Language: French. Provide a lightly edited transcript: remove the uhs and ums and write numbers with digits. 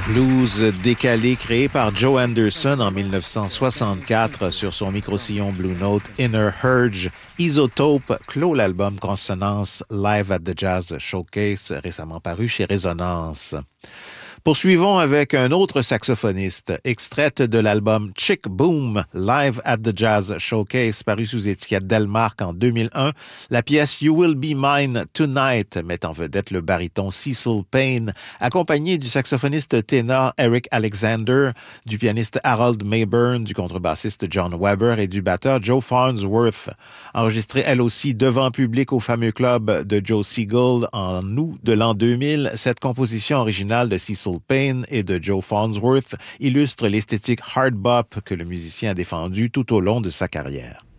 Blues décalé créé par Joe Anderson en 1964 sur son micro-sillon Blue Note Inner Urge. Isotope clôt l'album Consonance Live at the Jazz Showcase, récemment paru chez Résonance. Poursuivons avec un autre saxophoniste, extraite de l'album Chick Boom Live at the Jazz Showcase, paru sous étiquette Delmark en 2001. La pièce You Will Be Mine Tonight met en vedette le baryton Cecil Payne, accompagné du saxophoniste ténor Eric Alexander, du pianiste Harold Mayburn, du contrebassiste John Weber et du batteur Joe Farnsworth. Enregistrée elle aussi devant public au fameux club de Joe Siegel en août de l'an 2000, cette composition originale de Cecil Payne et de Joe Farnsworth illustre l'esthétique hard bop que le musicien a défendu tout au long de sa carrière.